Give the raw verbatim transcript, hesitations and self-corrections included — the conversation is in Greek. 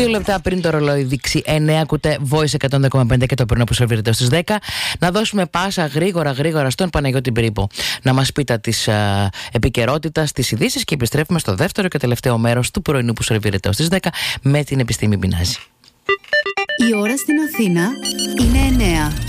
Δύο λεπτά πριν το ρολόι δείξει εννέα, ακούτε Voice εκατόν δέκα κόμμα πέντε και το πρωινό που σερβίρεται στις δέκα. Να δώσουμε πάσα γρήγορα γρήγορα στον Παναγιώτη Μπρίπο να μας πει τα της uh, επικαιρότητας, τις ειδήσεις, και επιστρέφουμε στο δεύτερο και τελευταίο μέρος του πρωινού που σερβίρεται στις δέκα με την επιστήμη πεινάζει. Η ώρα στην Αθήνα είναι εννέα.